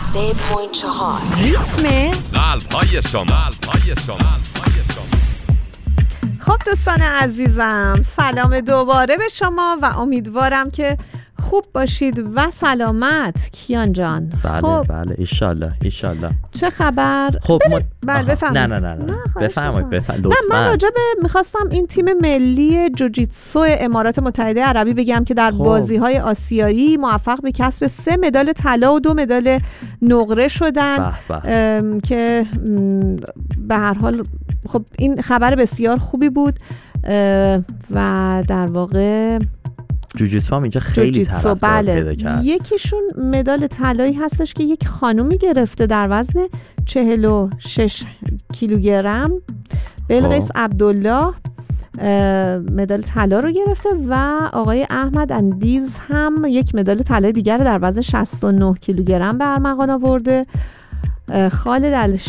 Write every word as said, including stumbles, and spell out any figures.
سه و چهار ریتم قلب‌های شما قلب‌های شما. خب دوستان عزیزم، سلام دوباره به شما و امیدوارم که خوب باشید و سلامت. کیان جان بله خب بله ایشالله ایشالله. چه خبر؟ خب ما... بله بفرمایید. نه نه نه, نه. خواهش بفرمایید می‌کنم. بفرمایید نه لطفاً. من راجع به میخواستم این تیم ملی جوجیتسو امارات متحده عربی بگم که در خب. بازی‌های آسیایی موفق به کسب سه مدال طلا و دو مدال نقره شدن. به به. ام، که م، به هر حال خب این خبر بسیار خوبی بود اه، و در واقع جوجیتسو هم اینجا خیلی جوجیتسو طرفدار پیدا بله کرد. یکیشون مدال طلایی هستش که یک خانومی گرفته در وزن چهل و شش کیلوگرم، بلقیس خب. عبدالله اه، مدال طلا رو گرفته و آقای احمد اندیز هم یک مدال طلای دیگر رو در وزن شصت و نه کیلوگرم به ارمغان آورده. اه، خالد